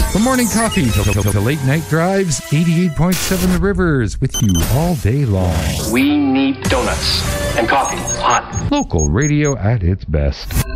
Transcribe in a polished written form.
From morning coffee to late night drives, 88.7 The Rivers with you all day long. We need donuts and coffee, hot. Local radio at its best.